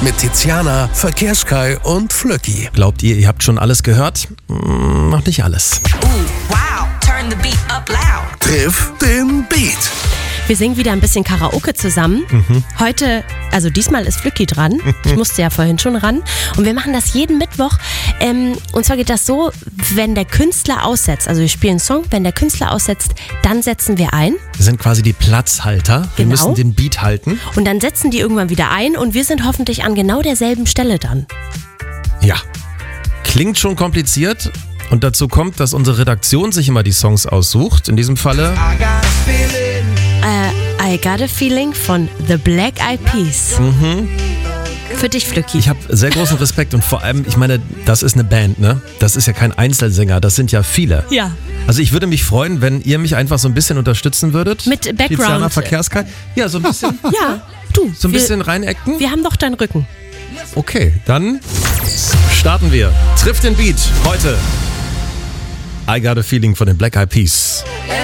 mit Tiziana, Verkehrskai und Flöcki. Glaubt ihr habt schon alles gehört? Noch nicht alles. Wow, turn the beat up loud. Triff den Beat. Wir singen wieder ein bisschen Karaoke zusammen. Heute, also diesmal ist Flücki dran. Ich musste ja vorhin schon ran. Und wir machen das jeden Mittwoch. Und zwar geht das so, wenn der Künstler aussetzt, also wir spielen einen Song, wenn der Künstler aussetzt, dann setzen wir ein. Wir sind quasi die Platzhalter. Wir Genau. müssen den Beat halten. Und dann setzen die irgendwann wieder ein und wir sind hoffentlich an genau derselben Stelle dann. Ja. Klingt schon kompliziert. Und dazu kommt, dass unsere Redaktion sich immer die Songs aussucht. In diesem Falle I Got a Feeling von The Black Eyed Peas. Für dich, Flücki. ich habe sehr großen Respekt und vor allem, ich meine, das ist eine Band, ne? Das ist ja kein Einzelsänger, das sind ja viele. Ja. Also ich würde mich freuen, wenn ihr mich einfach so ein bisschen unterstützen würdet. Mit Background. Tiziana, Verkehrskai. Ja, so ein bisschen. Ja, du. So ein bisschen reinecken. Wir haben doch deinen Rücken. Okay, dann starten wir. Trifft den Beat heute. I Got a Feeling von den Black Eyed Peas.